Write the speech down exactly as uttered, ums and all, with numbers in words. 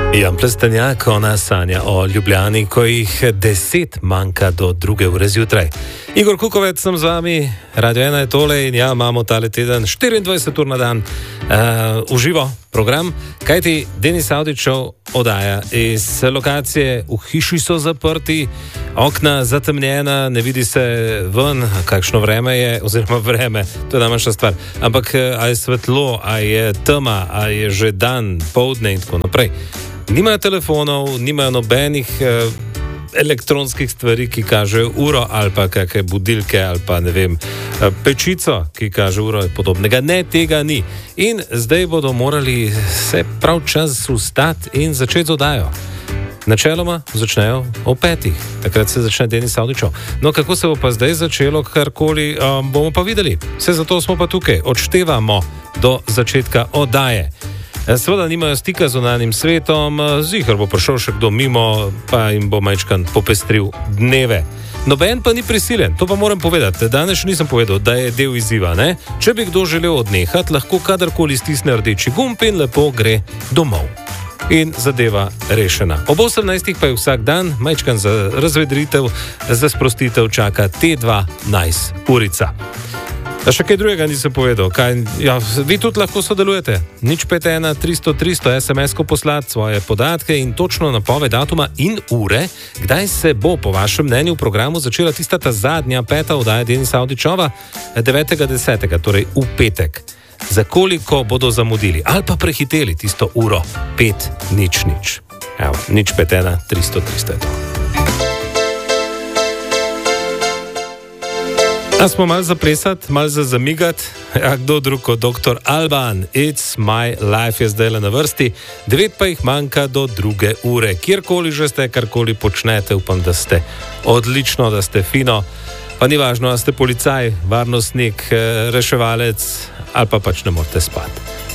Jan Plestenjak, ona sanja o Ljubljani, ko jih deset manjka do druge ure zjutraj. Igor Kukovec sem z vami, Radio ena je tole in ja, imamo tale teden štiriindvajset ur na dan uh, uživo program, kajti Denis Avdićev oddaja iz lokacije, v hiši so zaprti, okna zatemnjena, ne vidi se ven, kakšno vreme je, oziroma vreme, to je najmanjša stvar, ampak a je svetlo, a je tema, a je že dan, poldne in tako naprej. Nimajo telefonov, nimajo nobenih eh, elektronskih stvari, ki kažejo uro, ali pa kakšne budilke, ali pa ne vem, eh, pečico, ki kaže uro in podobnega. Ne, tega ni. In zdaj bodo morali se prav čas ustati in začeti z oddajo. Načeloma začnejo ob petih, takrat se začne Denis Avdićev. No, kako se bo pa zdaj začelo, karkoli, um, bomo pa videli. Vse zato smo pa tukaj, odštevamo do začetka oddaje. Seveda nimajo stika z zunanjim svetom, ziher bo prišel še kdo mimo, pa jim bo majčkan popestril dneve. Noben pa ni prisilen, to pa moram povedati. Danes še nisem povedal, da je del izziva, ne? Če bi kdo želel odnehati, lahko kadarkoli stisne rdeči gumb in lepo gre domov. In zadeva rešena. Ob osemnajstih pa je vsak dan, majčkan za razvedritev, za sprostitev čaka T dva nice urica. A še kaj drugega nisem povedal. Kaj, ja, vi tudi lahko sodelujete. nič pet ena tristo tristo es em es-ko poslati svoje podatke in točno napoved datuma in ure, kdaj se bo po vašem mnenju v programu začela tista ta zadnja peta oddaja Denisa Avdićeva devetega desetega, torej v petek. Za koliko bodo zamudili ali pa prehiteli tisto uro pet nič nič. Evo, nič pet ena tristo tristo je to. A smo malo za plesati, malo za zamigati? Ja, kdo drug kot doktor Alban, It's My Life je zdaj le na vrsti, devet pa jih manjka do druge ure. Kjerkoli že ste, karkoli počnete, upam, da ste odlično, da ste fino, pa ni važno, da ste policaj, varnostnik, reševalec ali pa pač ne morete spati.